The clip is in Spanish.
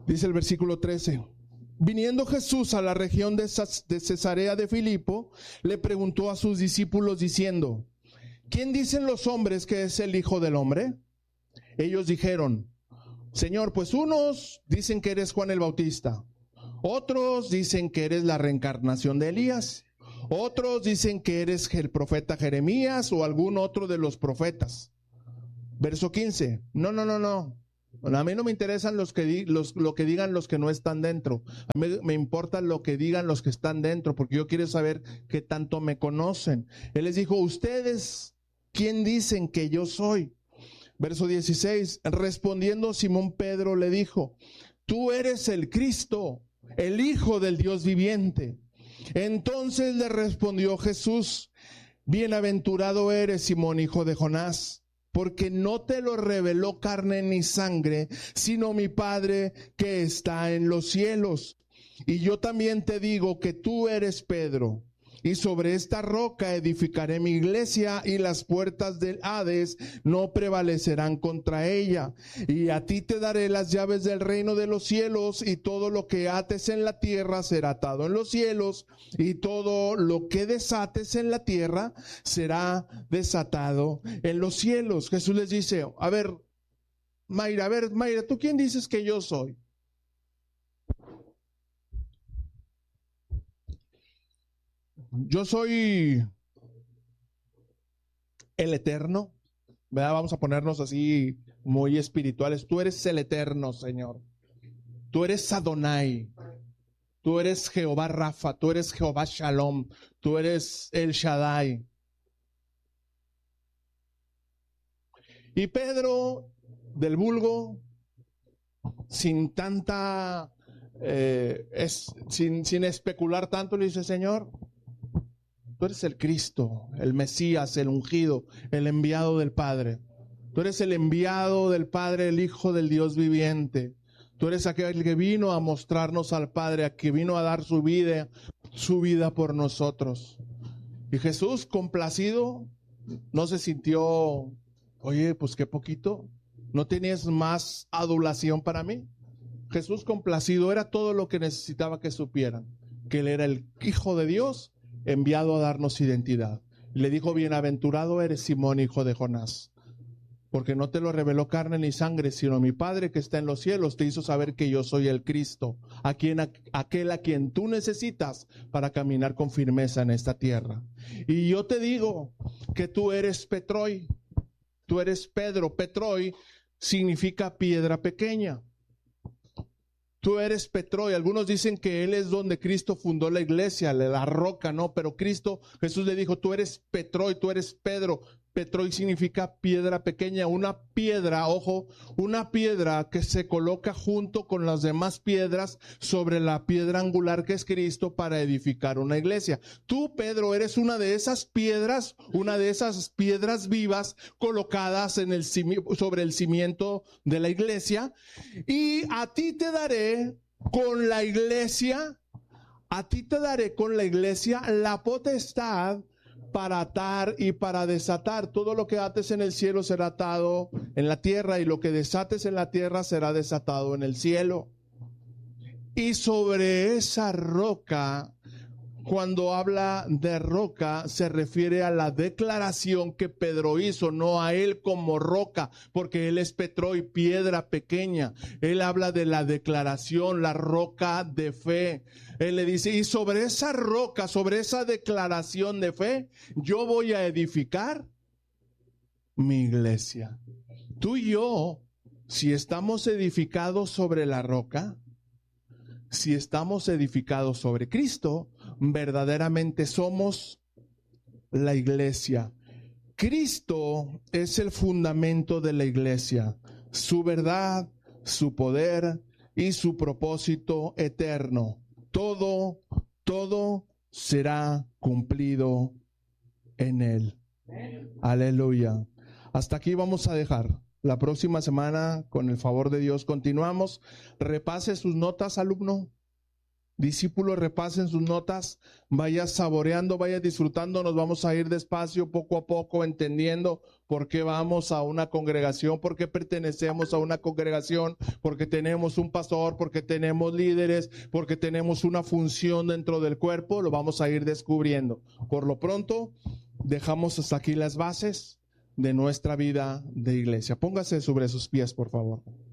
Dice el versículo 13. Viniendo Jesús a la región de Cesarea de Filipo, le preguntó a sus discípulos diciendo: ¿quién dicen los hombres que es el Hijo del Hombre? Ellos dijeron: Señor, pues unos dicen que eres Juan el Bautista, otros dicen que eres la reencarnación de Elías, otros dicen que eres el profeta Jeremías o algún otro de los profetas. Verso 15. No. A mí no me interesan lo que digan los que no están dentro. A mí me importa lo que digan los que están dentro, porque yo quiero saber qué tanto me conocen. Él les dijo: ¿ustedes quién dicen que yo soy? Verso 16. Respondiendo Simón Pedro le dijo: tú eres el Cristo, el Hijo del Dios viviente. Entonces le respondió Jesús: bienaventurado eres, Simón, hijo de Jonás, porque no te lo reveló carne ni sangre, sino mi Padre que está en los cielos. Y yo también te digo que tú eres Pedro, y sobre esta roca edificaré mi iglesia, y las puertas del Hades no prevalecerán contra ella. Y a ti te daré las llaves del reino de los cielos, y todo lo que ates en la tierra será atado en los cielos, y todo lo que desates en la tierra será desatado en los cielos. Jesús les dice: a ver, Mayra, ¿tú quién dices que yo soy? Yo soy el Eterno, ¿verdad? Vamos a ponernos así muy espirituales. Tú eres el Eterno, Señor. Tú eres Adonai. Tú eres Jehová Rafa. Tú eres Jehová Shalom. Tú eres el Shaddai. Y Pedro, del vulgo, sin tanta, sin especular tanto, le dice: Señor, tú eres el Cristo, el Mesías, el ungido, el enviado del Padre. Tú eres el enviado del Padre, el Hijo del Dios viviente. Tú eres aquel que vino a mostrarnos al Padre, a que vino a dar su vida por nosotros. Y Jesús, complacido, no se sintió: oye, pues qué poquito, ¿no tenías más adulación para mí? Jesús, complacido, era todo lo que necesitaba que supieran, que Él era el Hijo de Dios, enviado a darnos identidad. Le dijo: bienaventurado eres, Simón, hijo de Jonás, porque no te lo reveló carne ni sangre, sino mi Padre que está en los cielos te hizo saber que yo soy el Cristo, aquel a quien tú necesitas para caminar con firmeza en esta tierra. Y yo te digo que tú eres Petroi, tú eres Pedro. Petroi significa piedra pequeña. Tú eres Petroi. Algunos dicen que Él es donde Cristo fundó la iglesia, la roca, no, pero Jesús le dijo: tú eres Petroi, tú eres Pedro. Petroi significa piedra pequeña, una piedra, ojo, una piedra que se coloca junto con las demás piedras sobre la piedra angular que es Cristo para edificar una iglesia. Tú, Pedro, eres una de esas piedras vivas colocadas sobre el cimiento de la iglesia, y a ti te daré con la iglesia la potestad para atar y para desatar. Todo lo que ates en el cielo será atado en la tierra, y lo que desates en la tierra será desatado en el cielo. Y sobre esa roca, cuando habla de roca, se refiere a la declaración que Pedro hizo, no a él como roca, porque él es Petroi, piedra pequeña. Él habla de la declaración, la roca de fe. Él le dice: y sobre esa roca, sobre esa declaración de fe, yo voy a edificar mi iglesia. Tú y yo, si estamos edificados sobre la roca, si estamos edificados sobre Cristo, verdaderamente somos la iglesia. Cristo es el fundamento de la iglesia, su verdad, su poder y su propósito eterno. Todo será cumplido en Él. Aleluya. Hasta aquí vamos a dejar. La próxima semana, con el favor de Dios, continuamos. Repase sus notas, alumno. Discípulos, repasen sus notas, vaya saboreando, vaya disfrutando. Nos vamos a ir despacio, poco a poco, entendiendo por qué vamos a una congregación, por qué pertenecemos a una congregación, porque tenemos un pastor, porque tenemos líderes, porque tenemos una función dentro del cuerpo. Lo vamos a ir descubriendo. Por lo pronto, dejamos hasta aquí las bases de nuestra vida de iglesia. Póngase sobre sus pies, por favor.